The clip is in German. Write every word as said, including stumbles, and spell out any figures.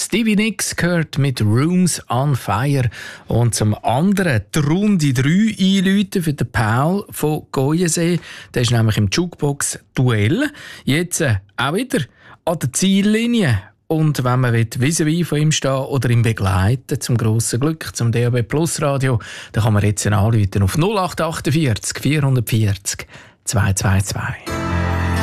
Stevie Nicks gehört mit Rooms on Fire. Und zum anderen die Runde drei einläuten für den Paul von Goyensee. Der ist nämlich im Jukebox-Duell. Jetzt äh, auch wieder an der Ziellinie. Und wenn man vis-à-vis von ihm stehen oder ihn begleiten, zum grossen Glück, zum D A B Plus Radio, dann kann man jetzt anrufen auf null acht acht vier vier vier null zwei zwei zwei.